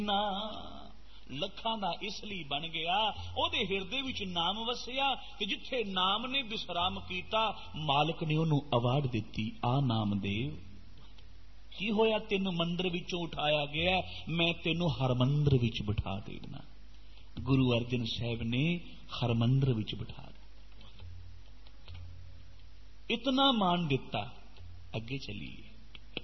ना लखां दा इसलिए बन गया, ओदे हिरदे विच नाम वसिया, ते जिथे नाम ने विश्राम कीता, मालिक ने ओनू अवार्ड दिती, आ नामदेव की होया, तेनू मंदिर विचों उठाया गया, मैं तेनू हरमंदिर विच बिठा देना। गुरु अर्जन साहब ने हरमंदिर विच बिठा दिया, इतना मान दिता। अगे चलिए,